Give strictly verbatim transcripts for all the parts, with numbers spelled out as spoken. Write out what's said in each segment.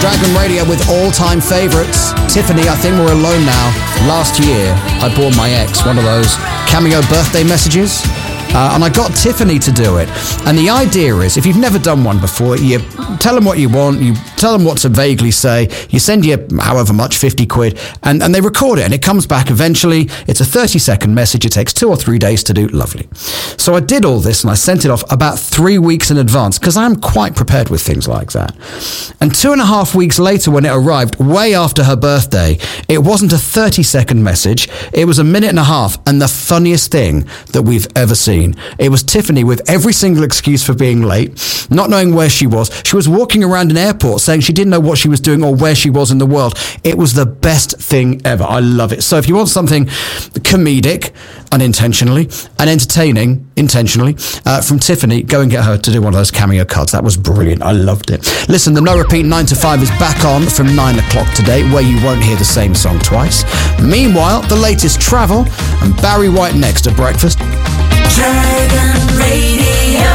Dragon Radio with all-time favourites. Tiffany, I think we're alone now. Last year, I bought my ex one of those cameo birthday messages. Uh, and I got Tiffany to do it. And the idea is, if you've never done one before, you tell them what you want, you tell them what to vaguely say, you send you however much, fifty quid, and, and they record it, and it comes back eventually. It's a thirty-second message. It takes two or three days to do. Lovely. So I did all this, and I sent it off about three weeks in advance, because I'm quite prepared with things like that. And two and a half weeks later, when it arrived, way after her birthday, it wasn't a thirty-second message. It was a minute and a half, and the funniest thing that we've ever seen. It was Tiffany with every single excuse for being late, not knowing where she was. She was walking around an airport saying she didn't know what she was doing or where she was in the world. It was the best thing ever. I love it. So if you want something comedic, unintentionally, and entertaining, intentionally, uh, from Tiffany, go and get her to do one of those cameo cards. That was brilliant. I loved it. Listen, the No Repeat nine to five is back on from nine o'clock today, where you won't hear the same song twice. Meanwhile, the latest travel, and Barry White next at breakfast. Dragon Radio.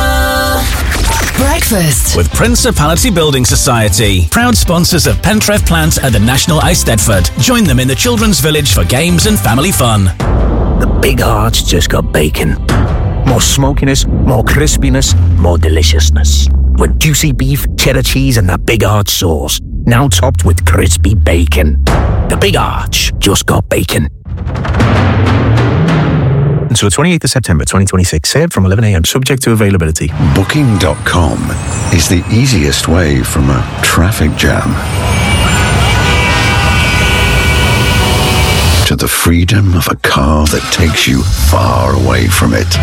Breakfast with Principality Building Society, proud sponsors of Pentref Plant at the National Eisteddfod. Join them in the Children's Village for games and family fun. The Big Arch just got bacon. More smokiness, more crispiness, more deliciousness. With juicy beef, cheddar cheese, and the Big Arch sauce. Now topped with crispy bacon. The Big Arch just got bacon. Until the twenty-eighth of September twenty twenty-six, served from eleven a.m, subject to availability. Booking dot com is the easiest way from a traffic jam to the freedom of a car that takes you far away from it.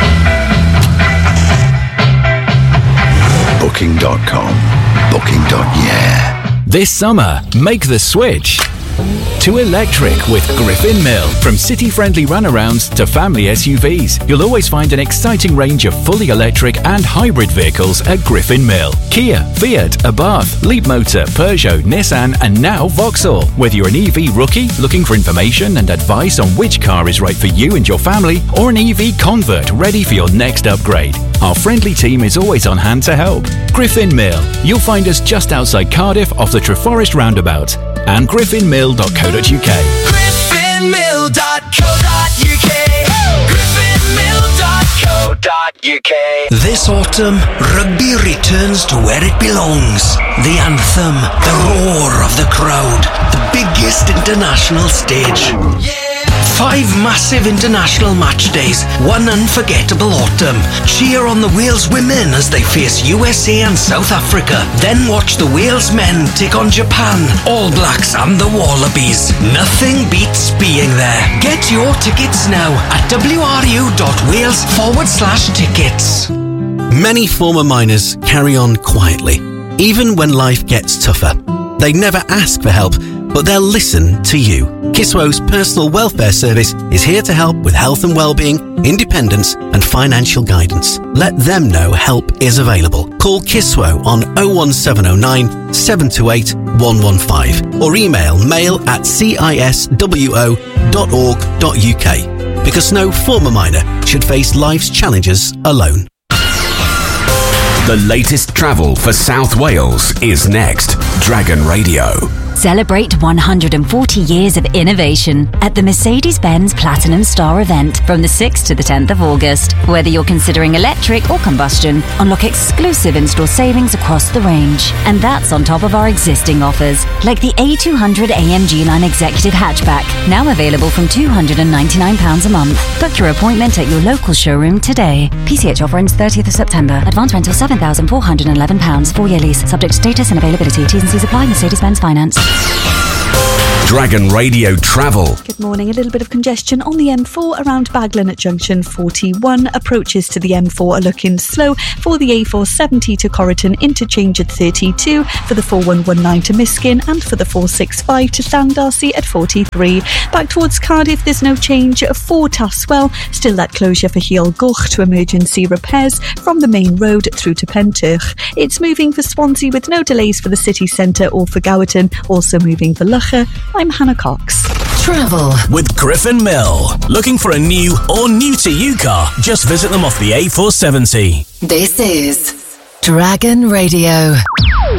Booking dot com. Booking. Yeah. This summer, make the switch to electric with Griffin Mill. From city-friendly runarounds to family S U Vs, you'll always find an exciting range of fully electric and hybrid vehicles at Griffin Mill. Kia, Fiat, Abarth, Leapmotor, Peugeot, Nissan, and now Vauxhall. Whether you're an E V rookie looking for information and advice on which car is right for you and your family, or an E V convert ready for your next upgrade, our friendly team is always on hand to help. Griffin Mill. You'll find us just outside Cardiff off the Treforest roundabout, and griffin mill dot co dot uk. griffin mill dot co dot uk. griffin mill dot co dot uk. This autumn, rugby returns to where it belongs. The anthem, the roar of the crowd, the biggest international stage. Five massive international match days, one unforgettable autumn. Cheer on the Wales women as they face U S A and South Africa. Then watch the Wales men take on Japan, All Blacks and the Wallabies. Nothing beats being there. Get your tickets now at wru.wales forward slash tickets. Many former miners carry on quietly, even when life gets tougher. They never ask for help, but they'll listen to you. Kiswo's personal welfare service is here to help with health and well-being, independence and financial guidance. Let them know help is available. Call Kiswo on oh one seven oh nine, seven two eight, one one five or email mail at ciswo dot org dot uk, because no former miner should face life's challenges alone. The latest travel for South Wales is next. Dragon Radio. Celebrate one hundred forty years of innovation at the Mercedes-Benz Platinum Star event from the sixth to the tenth of August. Whether you're considering electric or combustion, unlock exclusive in-store savings across the range. And that's on top of our existing offers, like the A two hundred A M G Line Executive Hatchback, now available from two hundred ninety-nine pounds a month. Book your appointment at your local showroom today. P C H offer ends thirtieth of September. Advance rental seven thousand four hundred eleven pounds. Four-year lease. Subject to status and availability. T's and C's apply. Mercedes-Benz Finance. Dragon Radio Travel. Good morning. A little bit of congestion on the M four around Baglan at junction forty-one. Approaches to the M four are looking slow for the A four seventy to Corriton interchange at thirty-two, for the four one one nine to Miskin, and for the four sixty-five to Llandarcy at forty-three. Back towards Cardiff, there's no change for Taswell. Still that closure for Heol Goch to emergency repairs from the main road through to Penturch. It's moving for Swansea with no delays for the city centre or for Gowerton. Also moving for Lucha. I'm Hannah Cox. Travel with Griffin Mill. Looking for a new or new to you car? Just visit them off the A four seventy. This is Dragon Radio.